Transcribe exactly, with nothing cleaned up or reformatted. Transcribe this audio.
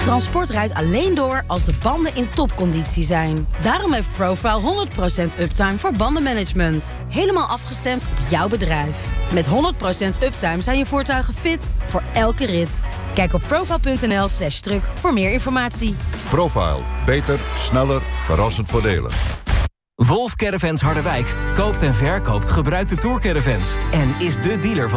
Transport rijdt alleen door als de banden in topconditie zijn. Daarom heeft Profile honderd procent uptime voor bandenmanagement. Helemaal afgestemd op jouw bedrijf. Met honderd procent uptime zijn je voertuigen fit voor elke rit. Kijk op profile.nl slash truck voor meer informatie. Profile. Beter, sneller, verrassend voordelig. Wolf Caravans Harderwijk koopt en verkoopt gebruikte tourcaravans en is de dealer van